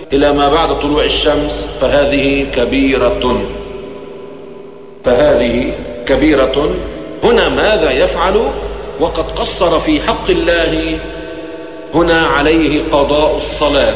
إلى ما بعد طلوع الشمس فهذه كبيرة. هنا ماذا يفعل وقد قصر في حق الله؟ هنا عليه قضاء الصلاة،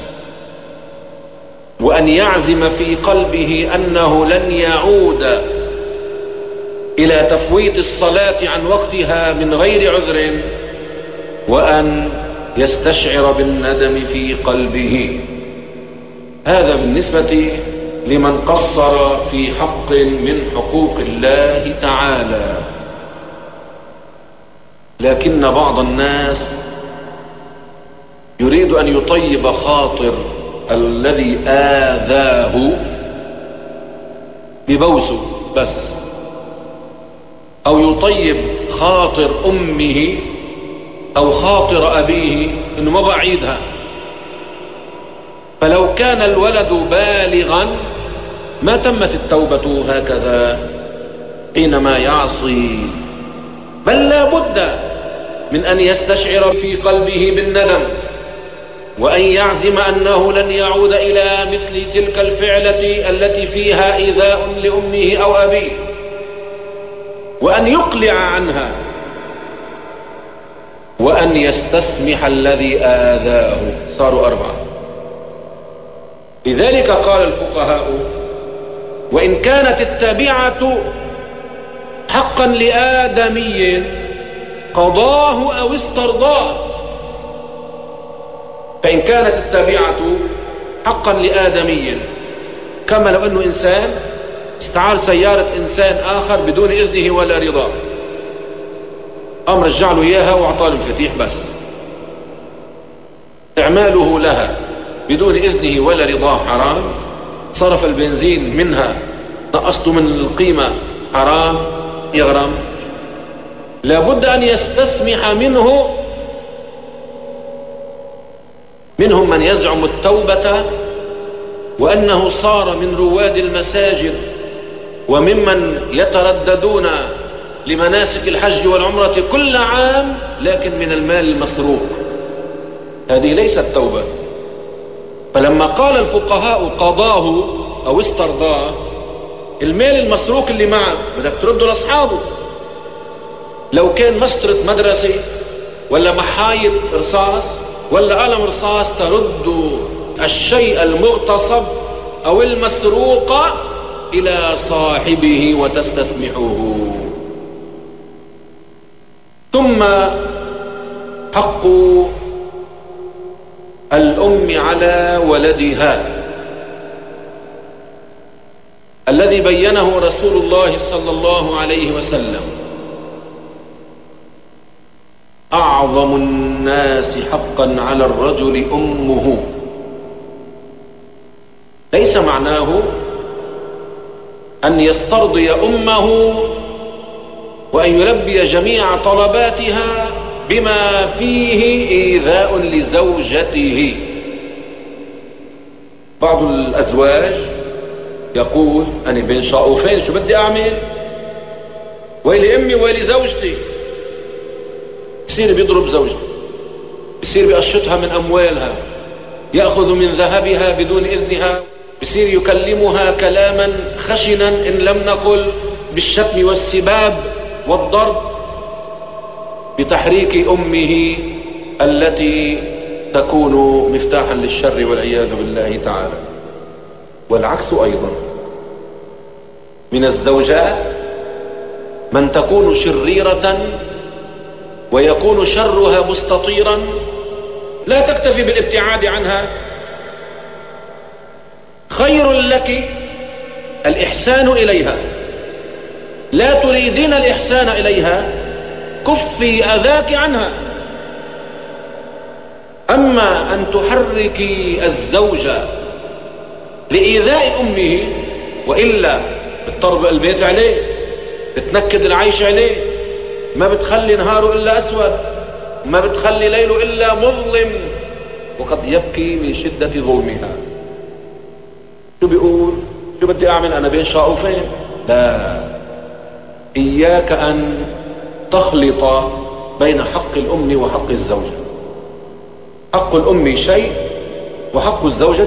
وأن يعزم في قلبه أنه لن يعود إلى تفويت الصلاة عن وقتها من غير عذر، وأن يستشعر بالندم في قلبه. هذا بالنسبة لمن قصر في حق من حقوق الله تعالى. لكن بعض الناس يريد أن يطيب خاطر الذي آذاه ببوسه بس، أو يطيب خاطر أمه أو خاطر أبيه إنه ما بعيدها. فلو كان الولد بالغا ما تمت التوبة هكذا حينما يعصي، بل لا بد من أن يستشعر في قلبه بالندم، وأن يعزم أنه لن يعود إلى مثل تلك الفعلة التي فيها إيذاء لأمه أو أبيه، وأن يقلع عنها، وأن يستسمح الذي آذاه. صاروا 4. لذلك قال الفقهاء: وإن كانت التبعة حقا لآدمي قضاه أو استرضاه. فإن كانت التبعة حقا لآدمي، كما لو أنه إنسان استعار سيارة إنسان آخر بدون إذنه ولا رضاه، قام رجع له إياها وأعطاه المفاتيح بس، إعماله لها بدون إذنه ولا رضاه حرام. صرف البنزين منها، نقصته من القيمة، حرام، يغرم. لابد أن يستسمح منه. منهم من يزعم التوبة وأنه صار من رواد المساجد وممن يترددون لمناسك الحج والعمرة كل عام، لكن من المال المسروق. هذه ليست توبة. فلما قال الفقهاء قضاه أو استرضاه، المال المسروق اللي معك بدك ترده لأصحابه. لو كان مسطرة مدرسة ولا محايط رصاص ولا قلم رصاص، ترد الشيء المغتصب أو المسروق إلى صاحبه وتستسمحه. ثم حق الأم على ولدها الذي بينه رسول الله صلى الله عليه وسلم: أعظم الناس حقا على الرجل أمه. ليس معناه أن يسترضي أمه وأن يلبي جميع طلباتها بما فيه إيذاء لزوجته. بعض الأزواج يقول: أنا بين شقوفين، شو بدي أعمل؟ ويلي أمي ويلي زوجتي. بصير بيضرب زوجته، بصير بيقشطها من أموالها، يأخذ من ذهبها بدون إذنها، بصير يكلمها كلاما خشنا إن لم نقل بالشتم والسباب والضرب، بتحريك أمه التي تكون مفتاحا للشر والعياذ بالله تعالى. والعكس أيضا، من الزوجات من تكون شريرة ويكون شرها مستطيرا، لا تكتفي بالابتعاد عنها، خير لك الإحسان إليها، لا تريدين الإحسان إليها، كفي أذاك عنها. أما أن تحركي الزوجة لإيذاء أمه، وإلا بتطرب البيت عليه، بتنكد العيش عليه، ما بتخلي نهاره إلا أسود، ما بتخلي ليله إلا مظلم، وقد يبكي من شدة ظلمها. شو بيقول؟ شو بدي أعمل أنا بين شقوفين؟ لا، إياك أن تخلط بين حق الأم وحق الزوجة. حق الأم شيء وحق الزوجة